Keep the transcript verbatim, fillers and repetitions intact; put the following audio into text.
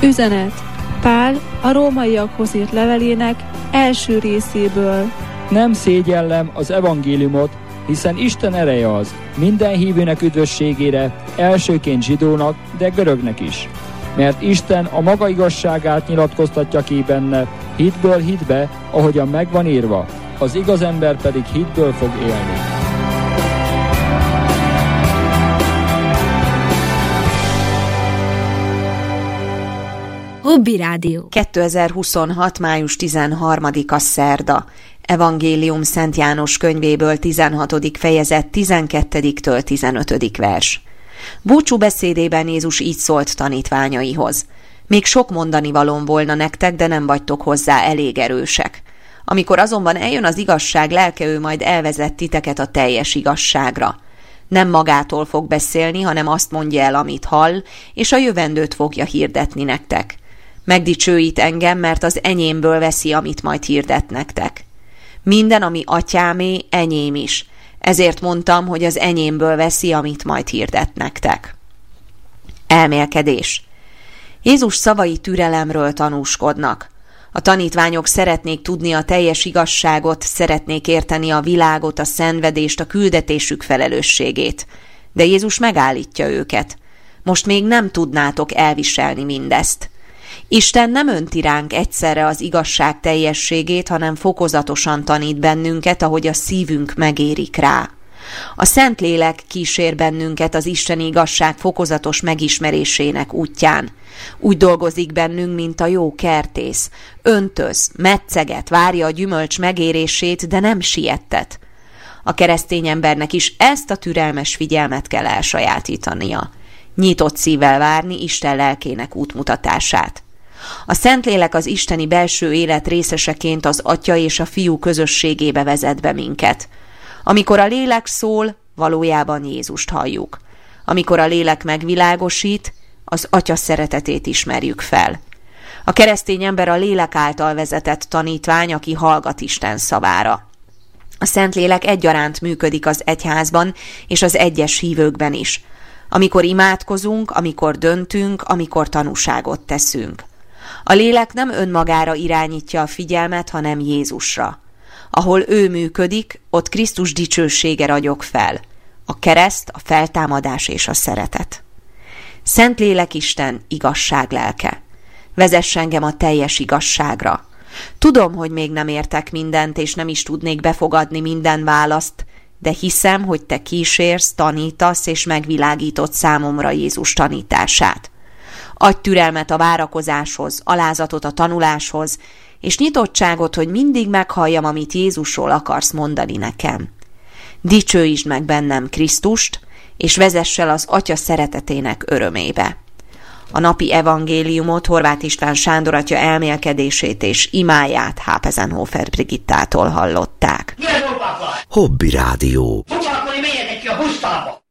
Üzenet Pál a rómaiakhoz írt levelének első részéből. Nem szégyellem az evangéliumot, hiszen Isten ereje az minden hívőnek üdvösségére, elsőként zsidónak, de görögnek is. Mert Isten a maga igazságát nyilatkoztatja ki benne, hitből hitbe, ahogyan megvan írva, az igaz ember pedig hitből fog élni. Hobby Rádió. kétezer-huszonhat. május tizenharmadika szerda. Evangélium Szent János könyvéből tizenhatodik fejezet tizenkettediktől tizenötödik vers. Búcsú beszédében Jézus így szólt tanítványaihoz. Még sok mondani valóm volna nektek, de nem vagytok hozzá elég erősek. Amikor azonban eljön az igazság lelke, ő majd elvezet titeket a teljes igazságra. Nem magától fog beszélni, hanem azt mondja el, amit hall, és a jövendőt fogja hirdetni nektek. Megdicsőít engem, mert az enyémből veszi, amit majd hirdet nektek. Minden, ami atyámé, enyém is. Ezért mondtam, hogy az enyémből veszi, amit majd hirdet nektek. Elmélkedés. Jézus szavai türelemről tanúskodnak. A tanítványok szeretnék tudni a teljes igazságot, szeretnék érteni a világot, a szenvedést, a küldetésük felelősségét. De Jézus megállítja őket. Most még nem tudnátok elviselni mindezt. Isten nem önti ránk egyszerre az igazság teljességét, hanem fokozatosan tanít bennünket, ahogy a szívünk megérik rá. A Szentlélek kísér bennünket az isteni igazság fokozatos megismerésének útján. Úgy dolgozik bennünk, mint a jó kertész. Öntöz, metszeget, várja a gyümölcs megérését, de nem siettet. A keresztény embernek is ezt a türelmes figyelmet kell elsajátítania. Nyitott szívvel várni Isten lelkének útmutatását. A Szentlélek az isteni belső élet részeseként az Atya és a Fiú közösségébe vezet be minket. Amikor a lélek szól, valójában Jézust halljuk. Amikor a lélek megvilágosít, az Atya szeretetét ismerjük fel. A keresztény ember a lélek által vezetett tanítvány, aki hallgat Isten szavára. A Szentlélek egyaránt működik az egyházban és az egyes hívőkben is. Amikor imádkozunk, amikor döntünk, amikor tanúságot teszünk. A lélek nem önmagára irányítja a figyelmet, hanem Jézusra. Ahol ő működik, ott Krisztus dicsősége ragyog fel. A kereszt, a feltámadás és a szeretet. Szentlélek Isten igazság lelke. Vezess engem a teljes igazságra. Tudom, hogy még nem értek mindent, és nem is tudnék befogadni minden választ, de hiszem, hogy te kísérsz, tanítasz és megvilágítod számomra Jézus tanítását. Adj türelmet a várakozáshoz, alázatot a tanuláshoz, és nyitottságot, hogy mindig meghalljam, amit Jézusról akarsz mondani nekem. Dicsőítsd meg bennem Krisztust, és vezess el az Atya szeretetének örömébe. A napi evangéliumot Horváth István Sándor atya elmélkedését és imáját Hápezenhofer Brigittától hallották. Hobby Rádió. Foglalkozni, menjetek ki a pusztába!